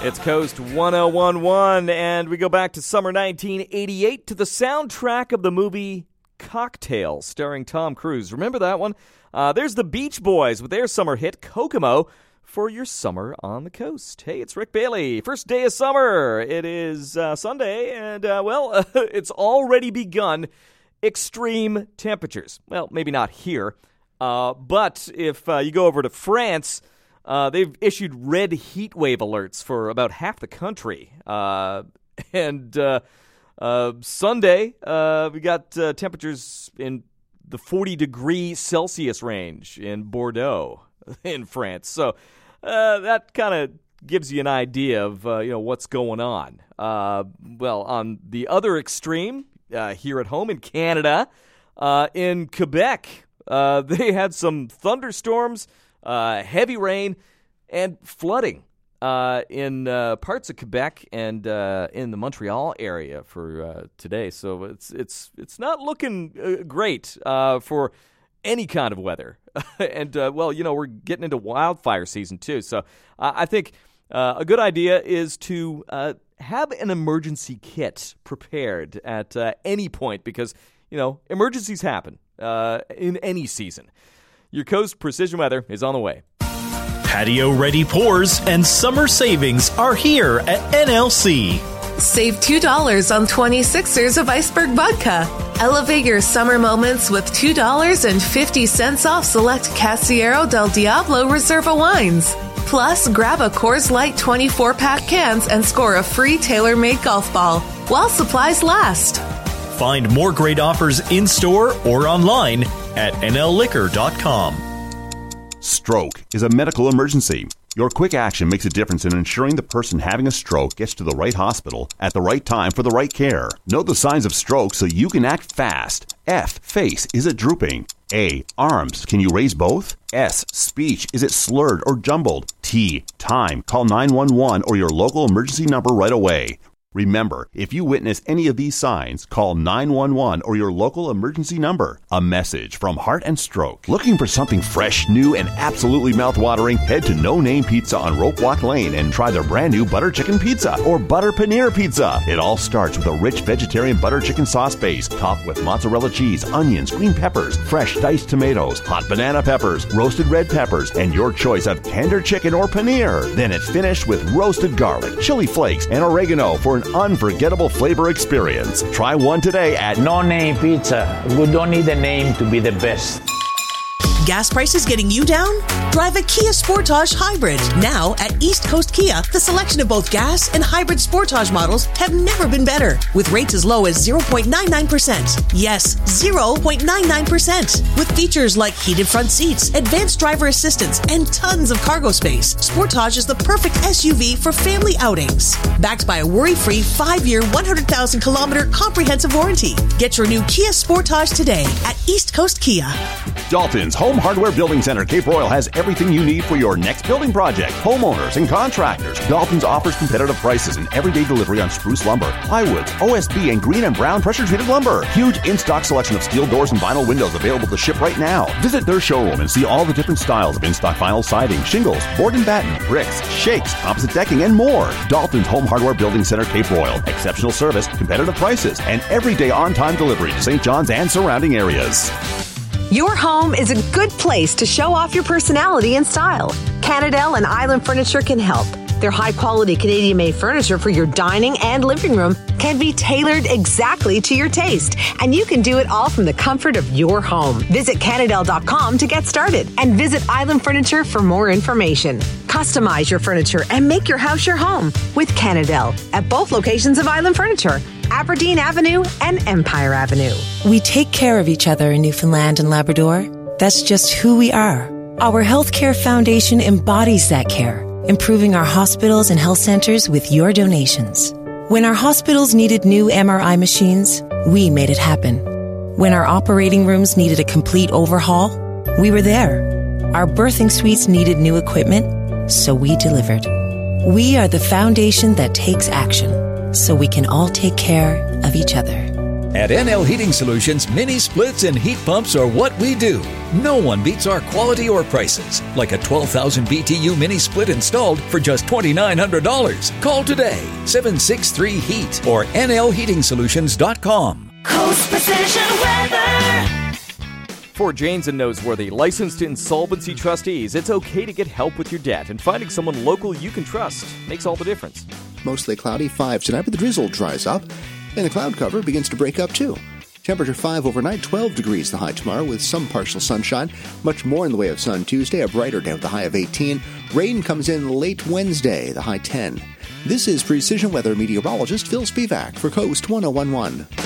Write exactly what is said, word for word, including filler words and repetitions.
It's Coast one oh one point one, and we go back to summer nineteen eighty-eight to the soundtrack of the movie Cocktail, starring Tom Cruise. Remember that one? Uh, there's the Beach Boys with their summer hit, Kokomo, for your summer on the coast. Hey, it's Rick Bailey. First day of summer. It is uh, Sunday, and, uh, well, uh, it's already begun extreme temperatures. Well, maybe not here, uh, but if uh, you go over to France, Uh, they've issued red heat wave alerts for about half the country. Uh, and uh, uh, Sunday, uh, we got uh, temperatures in the forty degree Celsius range in Bordeaux in France. So uh, that kind of gives you an idea of uh, you know what's going on. Uh, well, on the other extreme, uh, here at home in Canada, uh, in Quebec, uh, they had some thunderstorms, Uh, heavy rain, and flooding uh, in uh, parts of Quebec and uh, in the Montreal area for uh, today. So it's it's it's not looking uh, great uh, for any kind of weather. and, uh, well, you know, we're getting into wildfire season, too. So uh, I think uh, a good idea is to uh, have an emergency kit prepared at uh, any point because, you know, emergencies happen uh, in any season. Your Coast Precision Weather is on the way. Patio-ready pours and summer savings are here at N L C. Save two dollars on twenty-sixers of Iceberg Vodka. Elevate your summer moments with two dollars and fifty cents off select Casillero del Diablo Reserva wines. Plus, grab a Coors Light twenty-four pack cans and score a free tailor-made golf ball while supplies last. Find more great offers in-store or online at N L liquor dot com. Stroke is a medical emergency. Your quick action makes a difference in ensuring the person having a stroke gets to the right hospital at the right time for the right care. Know the signs of stroke so you can act fast. F. Face. Is it drooping? A. Arms. Can you raise both? S. Speech. Is it slurred or jumbled? T. Time. Call nine one one or your local emergency number right away. Remember, if you witness any of these signs, call nine one one or your local emergency number. A message from Heart and Stroke. Looking for something fresh, new, and absolutely mouthwatering? Head to No Name Pizza on Rope Walk Lane and try their brand new butter chicken pizza or butter paneer pizza. It all starts with a rich vegetarian butter chicken sauce base, topped with mozzarella cheese, onions, green peppers, fresh diced tomatoes, hot banana peppers, roasted red peppers, and your choice of tender chicken or paneer. Then it's finished with roasted garlic, chili flakes, and oregano for an unforgettable flavor experience. Try one today at No Name Pizza. We don't need a name to be the best. Gas prices getting you down? Drive a Kia Sportage Hybrid. Now at East Coast Kia, the selection of both gas and hybrid Sportage models have never been better, with rates as low as zero point nine nine percent. Yes, zero point nine nine percent. With features like heated front seats, advanced driver assistance, and tons of cargo space, Sportage is the perfect S U V for family outings. Backed by a worry-free five-year, one hundred thousand kilometer comprehensive warranty. Get your new Kia Sportage today at East Coast Kia. Dalton's Home Hardware Building Center, Cape Royal, has everything you need for your next building project. Homeowners and contractors. Dalton's offers competitive prices and everyday delivery on spruce lumber, plywoods, O S B, and green and brown pressure-treated lumber. Huge in-stock selection of steel doors and vinyl windows available to ship right now. Visit their showroom and see all the different styles of in-stock vinyl siding, shingles, board and batten, bricks, shakes, composite decking, and more. Dalton's Home Hardware Building Center, Cape Royal. Exceptional service, competitive prices, and everyday on-time delivery to Saint John's and surrounding areas. Your home is a good place to show off your personality and style. Canadel and Island Furniture can help. Their high-quality Canadian-made furniture for your dining and living room can be tailored exactly to your taste, and you can do it all from the comfort of your home. Visit Canadel dot com to get started and visit Island Furniture for more information. Customize your furniture and make your house your home with Canadel at both locations of Island Furniture, Aberdeen Avenue and Empire Avenue. We take care of each other in Newfoundland and Labrador. That's just who we are. Our Healthcare Foundation embodies that care, improving our hospitals and health centers with your donations. When our hospitals needed new M R I machines, we made it happen. When our operating rooms needed a complete overhaul, we were there. Our birthing suites needed new equipment, so we delivered. We are the foundation that takes action, so we can all take care of each other. At N L Heating Solutions, mini splits and heat pumps are what we do. No one beats our quality or prices, like a twelve thousand B T U mini split installed for just two thousand nine hundred dollars. Call today, seven six three heat or N L heating solutions dot com. Coast Precision Weather. For Janes and Noseworthy, licensed insolvency trustees, it's okay to get help with your debt, and finding someone local you can trust makes all the difference. Mostly cloudy, five tonight, but the drizzle dries up, and the cloud cover begins to break up too. Temperature five overnight, twelve degrees the high tomorrow with some partial sunshine. Much more in the way of sun Tuesday, a brighter day with the high of eighteen. Rain comes in late Wednesday, the high ten. This is Precision Weather meteorologist Phil Spivak for Coast ten eleven.